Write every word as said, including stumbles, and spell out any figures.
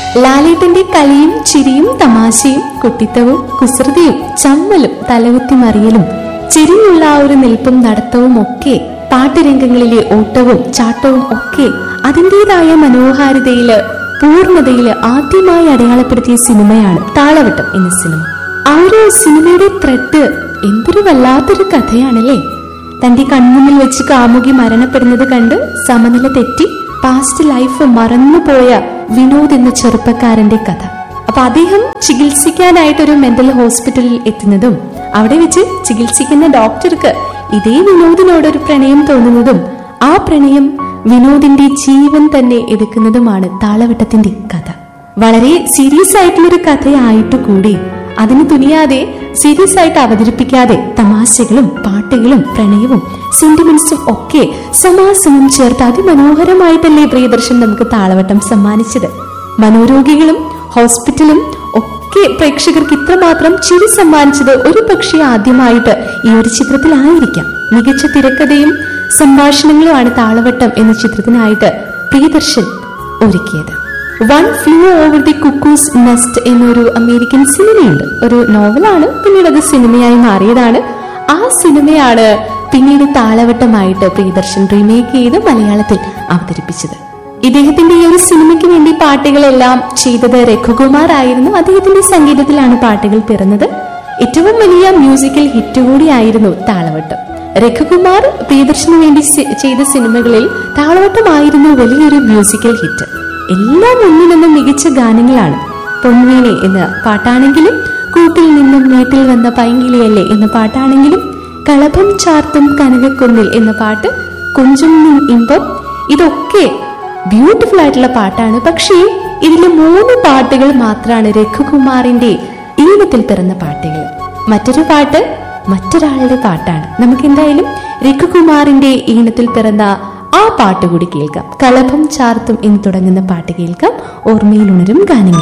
ലാലേട്ടന്റെ കളിയും ചിരിയും തമാശയും കുട്ടിത്തവും കുസൃതിയും ചമ്മലും തലകുത്തി മറിയലും ചിരിയുള്ള ആ ഒരു നിൽപ്പും നടത്തവും ഒക്കെ പാട്ടുരംഗങ്ങളിലെ ഓട്ടവും ചാട്ടവും ഒക്കെ അതിൻ്റെതായ മനോഹാരിതയില് പൂർണ്ണതയില് ആദ്യമായി അടയാളപ്പെടുത്തിയ സിനിമയാണ് താളവട്ടം എന്ന സിനിമ. ആ ഒരു സിനിമയുടെ ത്രെഡ് എന്തൊരു വല്ലാത്തൊരു കഥയാണല്ലേ. തന്റെ കൺമുന്നിൽ വെച്ച് കാമുകി മരണപ്പെടുന്നത് കണ്ട് സമനില തെറ്റി പാസ്റ്റ് ലൈഫ് മറന്നുപോയ വിനോദ് എന്ന ചെറുപ്പക്കാരന്റെ കഥ. അപ്പൊ അദ്ദേഹം ചികിത്സിക്കാനായിട്ടൊരു മെന്റൽ ഹോസ്പിറ്റലിൽ എത്തുന്നതും അവിടെ വെച്ച് ചികിത്സിക്കുന്ന ഡോക്ടർക്ക് ഇതേ വിനോദിനോടൊരു പ്രണയം തോന്നുന്നതും ആ പ്രണയം വിനോദിന്റെ ജീവൻ തന്നെ എടുക്കുന്നതുമാണ് താളവട്ടത്തിന്റെ കഥ. വളരെ സീരിയസ് ആയിട്ടുള്ളൊരു കഥയായിട്ട് കൂടി അതിന് തുനിയാതെ സീരിയസ് ആയിട്ട് അവതരിപ്പിക്കാതെ തമാശകളും പാട്ടുകളും പ്രണയവും സെന്റിമെന്റ്സും ഒക്കെ സമാസമം ചേർത്ത് അതിമനോഹരമായിട്ടല്ലേ പ്രിയദർശൻ നമുക്ക് താളവട്ടം സമ്മാനിച്ചത്. മനോരോഗികളും ഹോസ്പിറ്റലും ഒക്കെ പ്രേക്ഷകർക്ക് ഇത്രമാത്രം ചിരി സമ്മാനിച്ചത് ഒരു പക്ഷേ ആദ്യമായിട്ട് ഈ ഒരു ചിത്രത്തിലായിരിക്കാം. മികച്ച തിരക്കഥയും സംഭാഷണങ്ങളുമാണ് താളവട്ടം എന്ന ചിത്രത്തിനായിട്ട് പ്രിയദർശൻ ഒരുക്കിയത്. One flu over the cuckoo's nest എന്നൊരു അമേരിക്കൻ സിനിമയുണ്ട്. ഒരു നോവലാണ്, പിന്നീട് അത് സിനിമയായി മാറിയതാണ്. ആ സിനിമയാണ് പിന്നീട് താളവട്ടമായിട്ട് പ്രിയദർശൻ റീമേക്ക് ചെയ്ത് മലയാളത്തിൽ അവതരിപ്പിച്ചത്. ഇദ്ദേഹത്തിന്റെ ഈ ഒരു സിനിമയ്ക്ക് വേണ്ടി പാട്ടുകളെല്ലാം ചെയ്തത് രഘുകുമാർ ആയിരുന്നു. അദ്ദേഹത്തിന്റെ സംഗീതത്തിലാണ് പാട്ടുകൾ പിറന്നത്. ഏറ്റവും വലിയ മ്യൂസിക്കൽ ഹിറ്റ് കൂടിയായിരുന്നു താളവട്ടം. രഘുകുമാർ പ്രിയദർശന് വേണ്ടി ചെയ്ത സിനിമകളിൽ താളവട്ടമായിരുന്നു വലിയൊരു മ്യൂസിക്കൽ ഹിറ്റ്. എല്ലാം ഒന്നിൽ നിന്നും മികച്ച ഗാനങ്ങളാണ്. പൊൻവീണെ എന്ന പാട്ടാണെങ്കിലും, കൂട്ടിൽ നിന്നും വീട്ടിൽ വന്ന പൈങ്കിളിയല്ലേ എന്ന പാട്ടാണെങ്കിലും, കളഭം ചാർത്തും കനകക്കുന്നിൽ എന്ന പാട്ട്, കൊഞ്ചും ഇമ്പം, ഇതൊക്കെ ബ്യൂട്ടിഫുൾ ആയിട്ടുള്ള പാട്ടാണ്. പക്ഷേ ഇതിലെ മൂന്ന് പാട്ടുകൾ മാത്രമാണ് രഘുകുമാറിന്റെ ഈണത്തിൽ പിറന്ന പാട്ടുകൾ. മറ്റൊരു പാട്ട് മറ്റൊരാളുടെ പാട്ടാണ്. നമുക്ക് എന്തായാലും രഘുകുമാറിന്റെ ഈണത്തിൽ പിറന്ന ആ പാട്ട് കൂടി കേൾക്കാം. കളഭം ചാർത്തും എന്ന് തുടങ്ങുന്ന പാട്ട് കേൾക്കാം. ഓർമ്മയിൽ ഉണരും ഗാനങ്ങൾ.